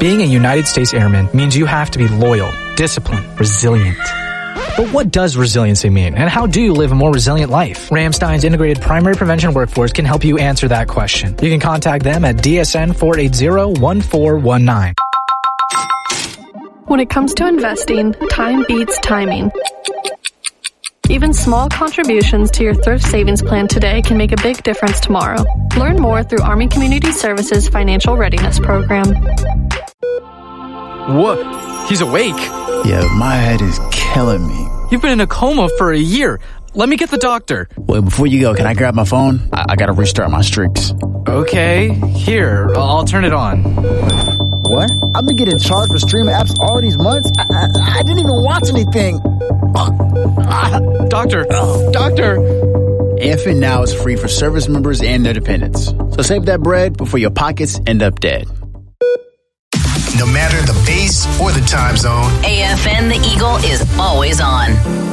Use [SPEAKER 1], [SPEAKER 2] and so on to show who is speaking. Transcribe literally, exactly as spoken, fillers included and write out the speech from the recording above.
[SPEAKER 1] Being a United States Airman means you have to be loyal, disciplined, resilient. But what does resiliency mean, and how do you live a more resilient life? Ramstein's integrated primary prevention workforce can help you answer that question. You can contact them at D S N four eight zero, one four one nine.
[SPEAKER 2] When it comes to investing, time beats timing. Even small contributions to your thrift savings plan today can make a big difference tomorrow. Learn more through Army Community Services Financial Readiness Program.
[SPEAKER 1] What? He's awake.
[SPEAKER 3] Yeah, my head is killing me.
[SPEAKER 1] You've been in a coma for a year. Let me get the doctor.
[SPEAKER 3] Wait, before you go, can I grab my phone? I, I gotta restart my streaks.
[SPEAKER 1] Okay, here, I'll turn it on.
[SPEAKER 3] What? I've been getting charged for streaming apps all these months. I, I, I didn't even watch anything.
[SPEAKER 1] Doctor, doctor.
[SPEAKER 3] AFN Now is free for service members and their dependents. So save that bread before your pockets end up dead.
[SPEAKER 4] No matter the base or the time zone,
[SPEAKER 5] A F N The Eagle is always on.